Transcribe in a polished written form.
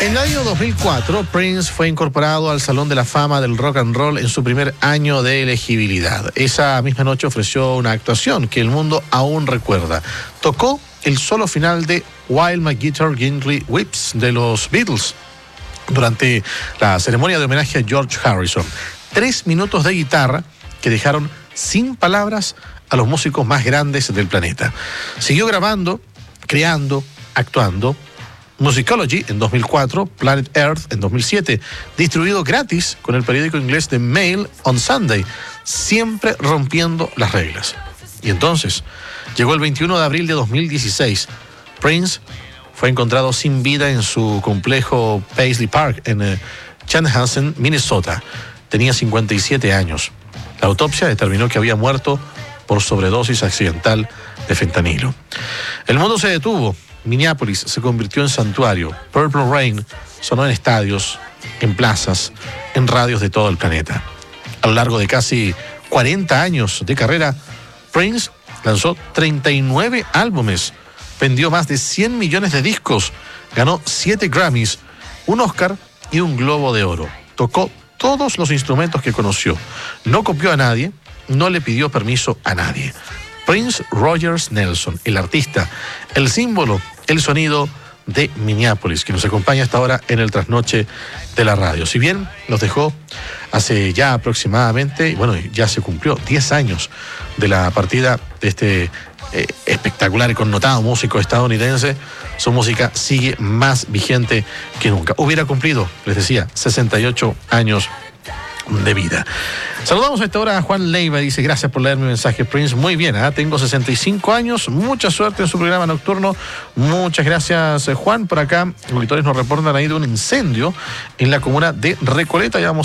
En el año 2004, Prince fue incorporado al Salón de la Fama del Rock and Roll en su primer año de elegibilidad. Esa misma noche ofreció una actuación que el mundo aún recuerda. Tocó el solo final de While My Guitar Gently Weeps de los Beatles durante la ceremonia de homenaje a George Harrison. 3 minutos de guitarra que dejaron sin palabras a los músicos más grandes del planeta. Siguió grabando, creando, actuando. Musicology en 2004, Planet Earth en 2007, distribuido gratis con el periódico inglés The Mail on Sunday, siempre rompiendo las reglas. Y entonces, llegó el 21 de abril de 2016. Prince fue encontrado sin vida en su complejo Paisley Park en Chanhassen, Minnesota. Tenía 57 años. La autopsia determinó que había muerto por sobredosis accidental de fentanilo. El mundo se detuvo. Minneapolis se convirtió en santuario. Purple Rain sonó en estadios, en plazas, en radios de todo el planeta. A lo largo de casi 40 años de carrera, Prince lanzó 39 álbumes, vendió más de 100 millones de discos, ganó 7 Grammys, un Oscar y un Globo de Oro. Tocó todos los instrumentos que conoció. No copió a nadie, no le pidió permiso a nadie. Prince Rogers Nelson, el artista, el símbolo, el sonido de Minneapolis, que nos acompaña hasta ahora en el trasnoche de la radio. Si bien nos dejó hace ya aproximadamente, bueno, ya se cumplió 10 años de la partida de este espectacular y connotado músico estadounidense, su música sigue más vigente que nunca. Hubiera cumplido, les decía, 68 años de vida. Saludamos a esta hora a Juan Leiva, dice: gracias por leer mi mensaje, Prince. Muy bien, tengo 65 años, mucha suerte en su programa nocturno. Muchas gracias, Juan. Por acá, los auditores nos reportan ahí de un incendio en la comuna de Recoleta. Ya vamos